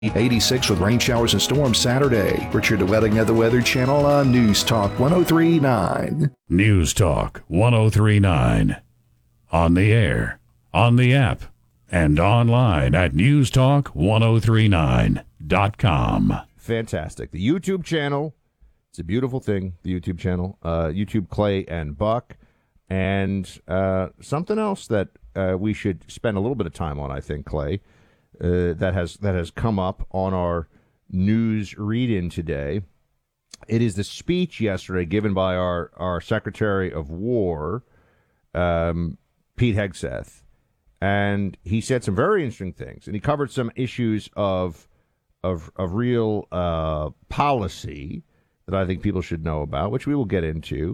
86 with rain showers and storms Saturday. Richard Wedding of the Weather Channel on News Talk 103.9. News Talk 103.9. On the air, on the app, and online at newstalk1039.com. Fantastic. The YouTube channel, it's a beautiful thing, the YouTube channel. YouTube Clay and Buck. And something else that we should spend a little bit of time on, I think, Clay, that has come up on our news read-in today. It is the speech yesterday given by our Secretary of War, Pete Hegseth, and he said some very interesting things, and he covered some issues of real policy that I think people should know about, which we will get into.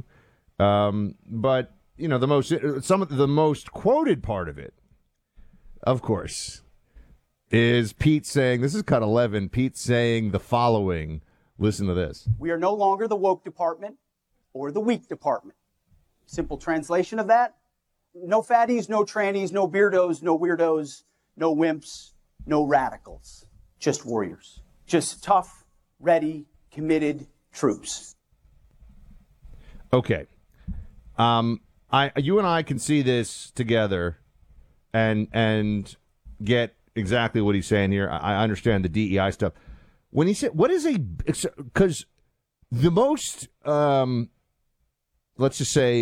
But you know, some of the most quoted part of it, of course, is Pete saying, this is cut 11, Pete saying the following. Listen to this. We are no longer the woke department or the weak department. Simple translation of that, no fatties, no trannies, no beardos, no weirdos, no wimps, no radicals. Just warriors. Just tough, ready, committed troops. Okay. You and I can see this together and get exactly what he's saying here. I understand the DEI stuff. When he said, what is because the most, let's just say,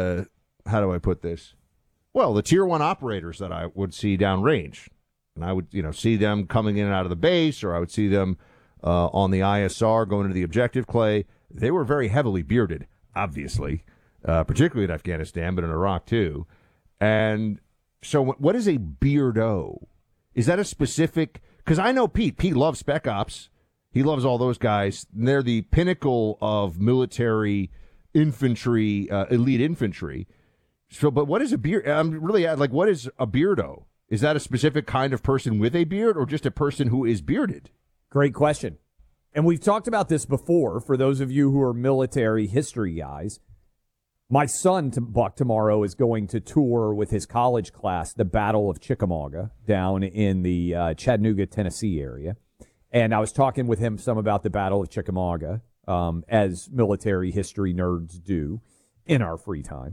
how do I put this? Well, the tier 1 operators that I would see downrange, and I would, see them coming in and out of the base, or I would see them on the ISR going into the objective, Clay. They were very heavily bearded, obviously. Particularly in Afghanistan, but in Iraq too. And so what is a beardo? Is that a specific, because I know Pete loves Spec Ops. He loves all those guys. They're the pinnacle of military infantry, elite infantry. So, but what is a beard? I'm really like, what is a beardo? Is that a specific kind of person with a beard or just a person who is bearded? Great question. And we've talked about this before for those of you who are military history guys. My son, Buck, tomorrow is going to tour with his college class the Battle of Chickamauga down in the Chattanooga, Tennessee area. And I was talking with him some about the Battle of Chickamauga, as military history nerds do in our free time.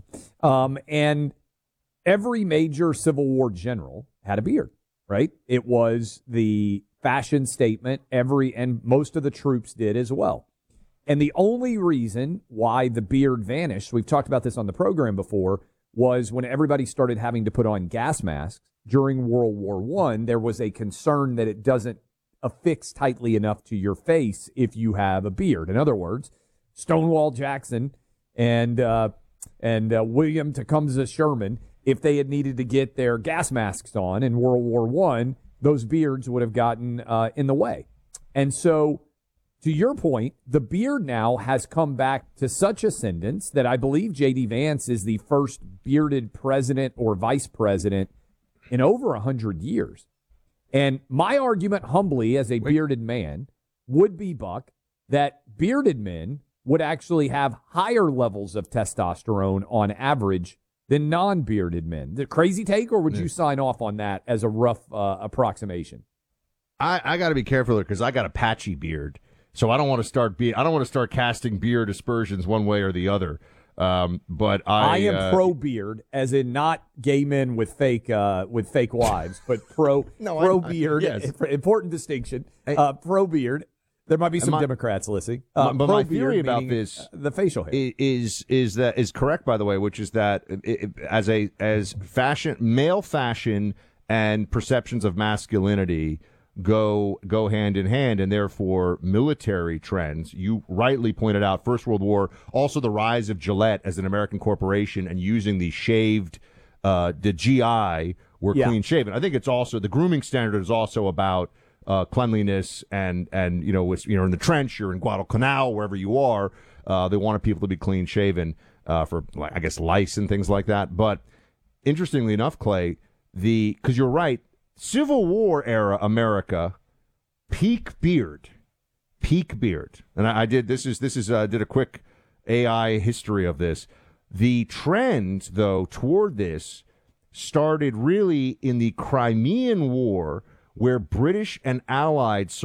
And every major Civil War general had a beard, right? It was the fashion statement. And most of the troops did as well. And the only reason why the beard vanished, we've talked about this on the program before, was when everybody started having to put on gas masks during World War I, there was a concern that it doesn't affix tightly enough to your face if you have a beard. In other words, Stonewall Jackson and William Tecumseh Sherman, if they had needed to get their gas masks on in World War I, those beards would have gotten in the way. And so, to your point, the beard now has come back to such ascendance that I believe J.D. Vance is the first bearded president or vice president in over 100 years. And my argument, humbly, as a bearded man, would be, Buck, that bearded men would actually have higher levels of testosterone on average than non-bearded men. The crazy take, or would you sign off on that as a rough approximation? I got to be careful because I got a patchy beard. So I don't want to start casting beard aspersions one way or the other. But I am pro beard, as in not gay men with fake wives, but pro beard. Yes. Important distinction. Pro beard. There might be some Democrats listening. But my theory about this, the facial hair, is correct, by the way, which is that as fashion, male fashion and perceptions of masculinity go hand in hand, and therefore military trends. You rightly pointed out First World War, also the rise of Gillette as an American corporation and using the shaved, the GI were clean shaven. I think it's also the grooming standard is also about cleanliness and you're in the trench, you're in Guadalcanal, wherever you are, they wanted people to be clean shaven for I guess lice and things like that. But interestingly enough, Clay, because you're right. Civil War era America, peak beard, and I did did a quick AI history of this. The trend, though, toward this started really in the Crimean War, where British and Allied